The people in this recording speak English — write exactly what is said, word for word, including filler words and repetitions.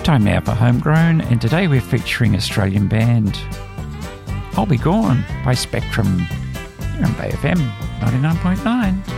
Time now for Homegrown, and today we're featuring Australian band I'll Be Gone by Spectrum here on Bay F M ninety-nine point nine.